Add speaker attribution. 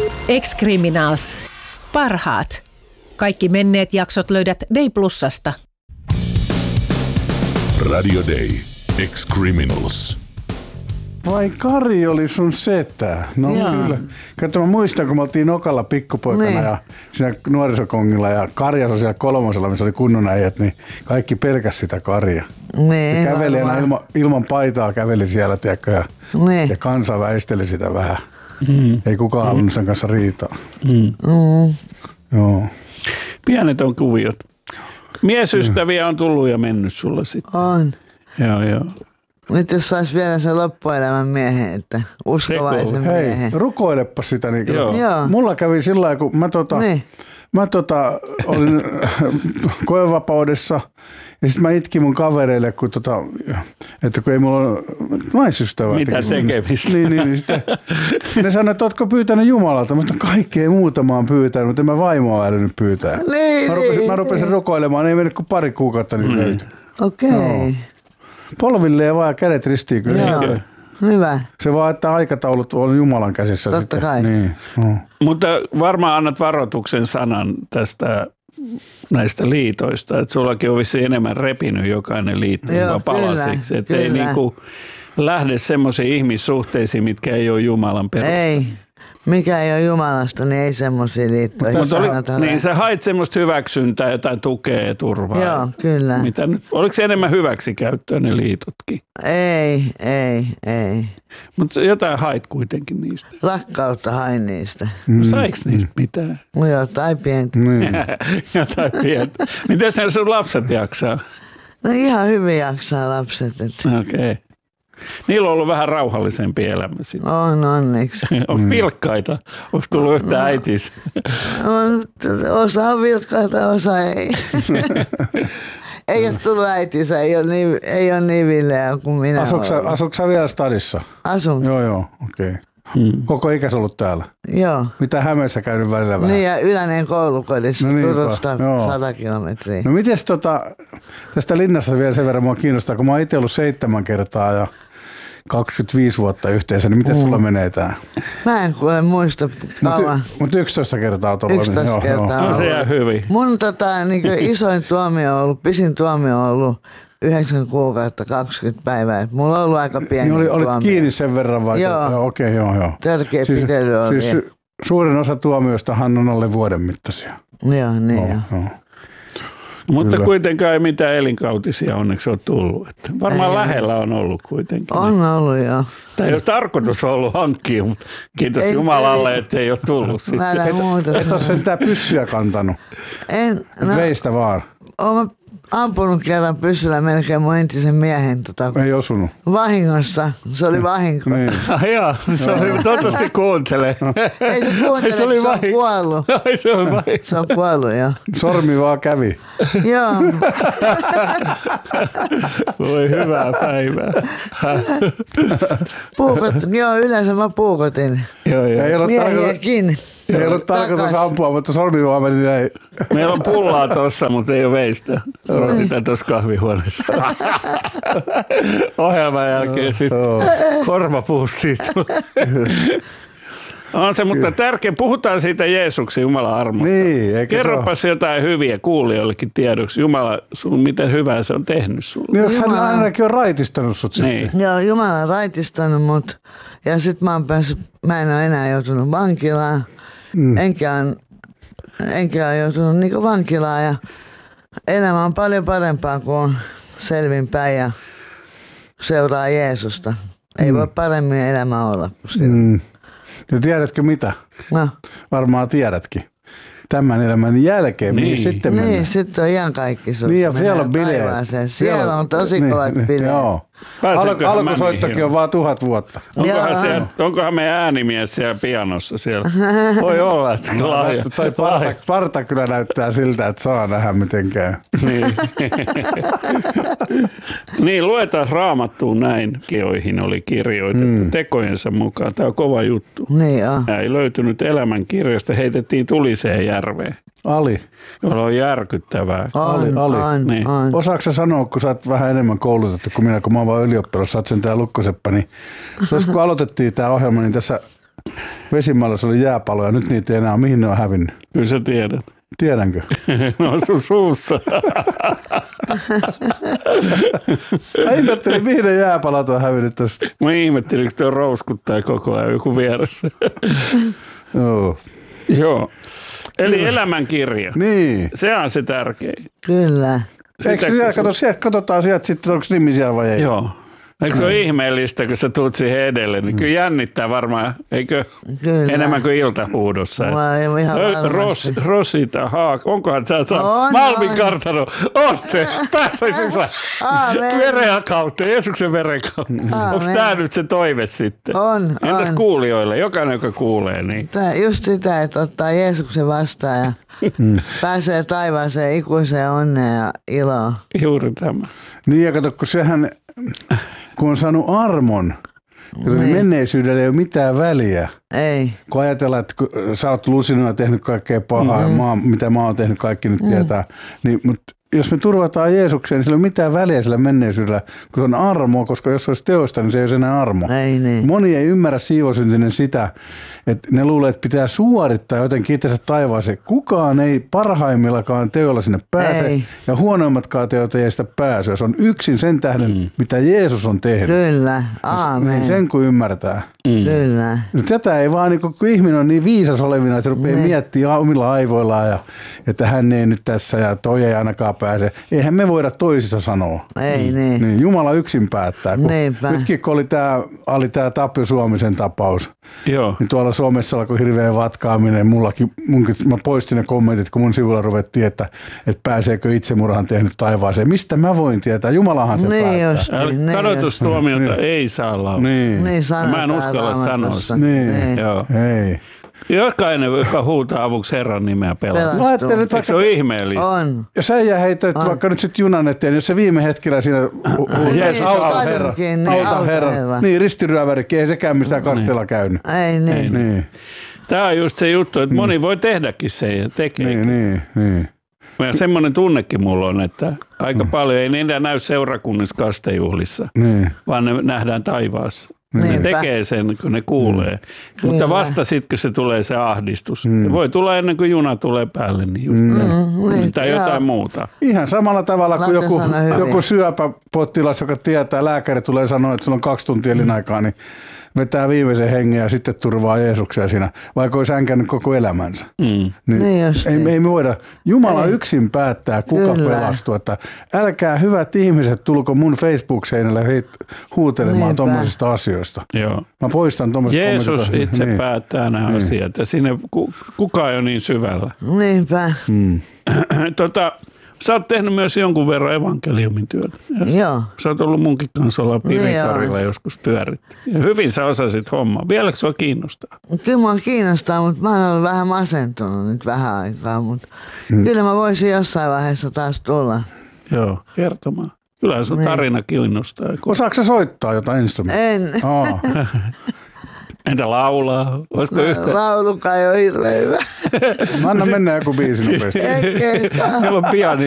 Speaker 1: Ex-Criminals. Parhaat. Kaikki menneet jaksot löydät Day Plusasta.
Speaker 2: Radio Day. Ex-Criminals.
Speaker 3: Vai Kari oli sun setä? No
Speaker 4: Joo.
Speaker 3: kyllä. Kato, mä muistan, kun me oltiin Nokalla pikkupoikana
Speaker 4: niin.
Speaker 3: ja siinä nuorisokongilla ja Karjas on siellä kolmosella, missä oli kunnon äijät, niin kaikki pelkäs sitä Karia.
Speaker 4: Niin,
Speaker 3: Se kävelijänä ilman paitaa käveli siellä, tiedätkö, ja kansa väisteli sitä vähän. Ei kukaan halunnut sen kanssa riitaa. Joo.
Speaker 5: Pienet on kuviot. Miesystäviä on tullut ja mennyt sulla sitten.
Speaker 4: On.
Speaker 5: Joo.
Speaker 4: Nyt jos sais vielä sen loppuelämän miehen, että uskovaisen
Speaker 3: Hei,
Speaker 4: miehen.
Speaker 3: rukoilepa sitä. Niin
Speaker 5: Joo.
Speaker 3: Mulla kävi sillä lailla, kun mä olin koevapaudessa ja sitten mä itkin mun kavereille, että kun ei mulla ole naisystävää.
Speaker 5: Mitä tekemistä?
Speaker 3: Niin sitten ne sanoivat, että ootko pyytänyt Jumalalta? Mä sanoin, kaikkea muuta mä oon pyytänyt, mutta en mä vaimoa älynyt pyytää. Mä rupesin rukoilemaan, ei mennyt kuin pari kuukautta niin löytyi.
Speaker 4: Okei.
Speaker 3: Polvilleen vaan ja kädet ristiin kyllä.
Speaker 4: Joo. Hyvä.
Speaker 3: Se vaan, että aikataulut on Jumalan käsissä.
Speaker 4: Totta
Speaker 3: sitten.
Speaker 4: kai.
Speaker 3: Niin.
Speaker 5: Mutta varmaan annat varoituksen sanan näistä liitoista, että sullakin on vissiin enemmän repinyt jokainen liitto palasiksi. Että ei niinku lähde semmoisiin ihmissuhteisiin, mitkä ei ole Jumalan perusteella.
Speaker 4: Ei. Mikä ei ole Jumalasta, niin ei semmoisia liittoja.
Speaker 5: Niin sä hait semmoista hyväksyntää, jotain tukea ja turvaa.
Speaker 4: Joo, kyllä.
Speaker 5: Mitä nyt? Oliko se enemmän hyväksikäyttöä ne liitotkin?
Speaker 4: Ei.
Speaker 5: Mutta jotain hait kuitenkin niistä.
Speaker 4: Rakkautta hain niistä.
Speaker 5: Saiko niistä mitään?
Speaker 4: No jotain pientä.
Speaker 5: Jotain pientä. Miten sen sun lapset jaksaa?
Speaker 4: No ihan hyvin jaksaa lapset.
Speaker 5: Okei. Niillä on ollut vähän rauhallisempi elämä sitten.
Speaker 4: On onneksi.
Speaker 5: Onko vilkkaita? Onko tullut yhtä äitis?
Speaker 4: Osa on vilkkaita, osa ei. Ei ole tullut äitinsä, ei ole niin villeä kuin minä.
Speaker 3: Asuuko sä vielä stadissa?
Speaker 4: Asun.
Speaker 3: Joo, okei. Koko ikäs ollut täällä?
Speaker 4: Joo.
Speaker 3: Mitä Hämeessä käynyt välillä vähän?
Speaker 4: Niin ja Ylänen koulukodissa, Turusta 100 kilometriä.
Speaker 3: No mites tästä linnassa vielä sen verran mua kiinnostaa, kun mä oon itse ollut 7 kertaa ja 25 vuotta yhteensä, niin miten sulla menee tää?
Speaker 4: Mä en kuule muista kauan.
Speaker 3: Mutta 11 kertaa on tullut.
Speaker 4: 11 kertaa on
Speaker 5: ollut. Se jää hyvin.
Speaker 4: Mun isoin tuomio on ollut, pisin tuomio on ollut 9 kuukautta 20 päivää. Et mulla on ollut aika pieni
Speaker 3: niin
Speaker 4: tuomio.
Speaker 3: Olit kiinni sen verran vai?
Speaker 4: Joo.
Speaker 3: Okei, joo.
Speaker 4: Tärkeä pitely oli.
Speaker 3: Siis suurin osa tuomioistahan on alle vuoden mittaisia.
Speaker 4: Joo, niin joo.
Speaker 5: Mutta
Speaker 3: Kyllä.
Speaker 5: kuitenkaan ei mitään elinkautisia onneksi ole tullut. Että varmaan lähellä on ollut kuitenkin.
Speaker 4: On ollut, joo.
Speaker 5: Tai jos tarkoitus on ollut hankkia, mutta kiitos Jumalalle, että ei ole tullut.
Speaker 3: Et ole sentään pyssyä kantanut. Veistä vaan.
Speaker 4: Oon ampunut kerran pyssyllä melkein mun entisen miehen.
Speaker 3: Ei osunut.
Speaker 4: Vahingossa. Se oli vahinko.
Speaker 3: Niin.
Speaker 5: Joo, se oli toivottavasti kuuntelee.
Speaker 4: Ei se kuuntele, se on kuollut.
Speaker 5: Se on vahinko. Se
Speaker 4: on kuollut, joo.
Speaker 3: Sormi vaan kävi.
Speaker 4: Joo.
Speaker 5: Voi hyvää päivää.
Speaker 4: Joo, yleensä mä puukotin.
Speaker 5: Joo.
Speaker 4: Miehiäkin.
Speaker 3: Ei ollut tarkoitus ampua, mutta sormi vaan meni näin.
Speaker 5: Meillä on pullaa tossa, mutta ei ole veistä. On sitä tuossa kahvihuoneessa. Ohjelman jälkeen sitten korvapuustiin. On se, mutta tärkeä. Puhutaan siitä Jeesuksen Jumalan armosta.
Speaker 3: Niin,
Speaker 5: kerropas jotain hyviä kuulijoillekin tiedoksi. Jumala, miten hyvää se on tehnyt sulle.
Speaker 3: Niin, hän ainakin on raitistanut sut sitten.
Speaker 4: Joo, Jumala on raitistanut mut. Ja sit mä en ole enää joutunut vankilaan. Enkä ole joutunut niinku vankilaan. Ja elämä on paljon parempaa, kun on selvinpäin ja seuraa Jeesusta. Ei voi paremmin elämä olla kuin sillä.
Speaker 3: Ja tiedätkö mitä?
Speaker 4: No.
Speaker 3: Varmaan tiedätkin. Tämän elämän jälkeen, mihin sitten mennään.
Speaker 4: Niin, sitten on ihan kaikki.
Speaker 3: Niin, ja siellä on bileet.
Speaker 4: Siellä on tosi kovat bileet.
Speaker 3: Joo. Alkusoittokin on vaan 1000 vuotta.
Speaker 5: Onkohan meidän äänimies siellä pianossa siellä? Voi olla, että
Speaker 3: toi parta kyllä näyttää siltä, että saa nähdä mitenkään.
Speaker 5: Niin, luetaan Raamattuun näin, joihin oli kirjoitettu tekojensa mukaan. Tämä on kova juttu.
Speaker 4: Niin on.
Speaker 5: Tämä ei löytynyt elämän kirjasta, heitettiin tuliseen järveen.
Speaker 3: Ali.
Speaker 5: Jolla on järkyttävää.
Speaker 3: On.
Speaker 5: Niin.
Speaker 3: Osaatko sä sanoa, kun sä oot vähän enemmän koulutettu kuin minä, kun mä oon vaan ylioppilas, sä oot sen tää lukkoseppä, niin kun aloitettiin tää ohjelma, niin tässä Vesimaalassa oli jääpaloja, nyt niitä ei enää ole. Mihin ne on hävinnyt?
Speaker 5: Kyllä sä tiedät.
Speaker 3: Tiedänkö?
Speaker 5: Ne on sun suussa.
Speaker 3: Mä ihmettelin, mihin ne jääpalat on hävinnyt tosta.
Speaker 5: Mä ihmettelin, että tuo rouskuttaa koko ajan joku vieressä. Joo. Eli elämänkirja.
Speaker 3: Niin.
Speaker 5: Se on se tärkein.
Speaker 4: Kyllä.
Speaker 3: Katsotaan sieltä sitten, onko nimi siellä vai ei.
Speaker 5: Joo. Eikö se ole ihmeellistä, kun sä tuut siihen edelle, niin kyllä jännittää varmaan, eikö
Speaker 4: Kyllä.
Speaker 5: enemmän kuin iltahuudossa. Rosita Haak, onkohan sä saanut? Malmin kartano, on se, pääsee sisään. Veren kautta, Jeesuksen veren kautta. Onko tämä nyt se toive sitten?
Speaker 4: On.
Speaker 5: Entäs kuulijoille, jokainen joka kuulee? Niin.
Speaker 4: Tämä just sitä, että ottaa Jeesuksen vastaan ja pääsee taivaaseen ikuiseen onneen ja iloon.
Speaker 5: Juuri tämä.
Speaker 3: Niin ja kato, kun on saanut armon, niin menneisyydellä ei ole mitään väliä.
Speaker 4: Ei.
Speaker 3: Kun ajatellaan, että kun sä oot lusinona tehnyt kaikkea pahaa, mitä mä oon tehnyt, kaikki nyt tietää, niin, mutta jos me turvataan Jeesukseen, niin sillä ei ole mitään väliä sillä menneisyydellä, kun se on armoa, koska jos se olisi teosta, niin se ei ole enää armo.
Speaker 4: Ei niin.
Speaker 3: Moni ei ymmärrä siivosyntinen sitä, että ne luulee, että pitää suorittaa jotenkin itsensä taivaaseen. Kukaan ei parhaimmillakaan teolla sinne pääse,
Speaker 4: ei.
Speaker 3: ja huonoimmatkaan teot ei sitä pääsyä. Se on yksin sen tähden, mitä Jeesus on tehnyt.
Speaker 4: Kyllä, aamen.
Speaker 3: Sen kun ymmärtää.
Speaker 4: Kyllä.
Speaker 3: Tätä ei vaan, kun ihminen on niin viisas olevina, että se rupeaa miettimään omilla aivoillaan, ja, että hän ei nyt tässä ja toi ei ainakaan pääse. Eihän me voida toisista sanoa.
Speaker 4: Ei niin.
Speaker 3: Jumala yksin päättää. Nytkin kun oli tämä Tapio Suomisen tapaus, niin tuolla somessa alkoi hirveä vatkaaminen. Mä poistin ne kommentit, kun mun sivulla ruvettiin, että pääseekö itsemurhan tehnyt taivaaseen. Mistä mä voin tietää? Jumalahan se päättää.
Speaker 5: Kadotustuomiota ei saa laulaa.
Speaker 4: Niin sanotaan.
Speaker 5: Mä en uskalla sanoa.
Speaker 3: Niin.
Speaker 5: Joo.
Speaker 3: Ei.
Speaker 5: Jokainen, joka huutaa avuksi Herran nimeä pelastuu. Eikö se ole ihmeellistä?
Speaker 4: On.
Speaker 3: Jos äijä heität vaikka nyt sitten junan eteen, jos se viime hetkellä siinä auta Herran. Niin, ristiryövärikin, ei sekään mistään kastella käynyt.
Speaker 4: Ei niin.
Speaker 5: Tämä on just se juttu, että moni voi tehdäkin sen ja tekee.
Speaker 3: Niin.
Speaker 5: Ja semmoinen tunnekin mulla on, että aika paljon ei niitä näy seurakunnissa kastejuhlissa, vaan ne nähdään taivaassa. Ne tekee sen, kun ne kuulee. Mutta vasta sitten, kun se tulee se ahdistus. Voi tulla ennen kuin juna tulee päälle, niin just tai jotain muuta.
Speaker 3: Ihan samalla tavalla kuin joku syöpäpotilas, joka tietää, lääkäri tulee sanoa, että sulla on 2 tuntia elinaikaa, niin vetää viimeisen hengen ja sitten turvaa Jeesuksia siinä, vaikka olisi änkännyt koko elämänsä. Ei me voida. Jumala yksin päättää, kuka pelastuu. Että älkää hyvät ihmiset tulko mun Facebook-seinälle huutelemaan tuommoisista asioista.
Speaker 5: Joo.
Speaker 3: Mä poistan tuommoiset
Speaker 5: Jeesus itse päättää nämä asiat ja sinne kukaan ei ole niin syvällä.
Speaker 4: Niinpä.
Speaker 5: Sä oot tehnyt myös jonkun verran evankeliumin työtä.
Speaker 4: Joo.
Speaker 5: Sä oot ollut munkin kanssa olla Pirikarilla joskus pyöritti. Ja hyvin sä osasit hommaa. Vieläkö sua kiinnostaa?
Speaker 4: Kyllä mua kiinnostaa, mutta mä oon ollut vähän masentunut nyt vähän aikaa. Mutta kyllä mä voisin jossain vaiheessa taas tulla.
Speaker 5: Joo, kertomaan. Kyllä sun tarina kiinnostaa.
Speaker 3: Osaatko sä soittaa jotain instrumenttia?
Speaker 4: En.
Speaker 5: Entä laulaa? Olisiko yhtä?
Speaker 4: Laulukaan ei ole hirveän hyvä.
Speaker 3: Anna mennä joku biisi nopeasti.
Speaker 5: Meillä on piani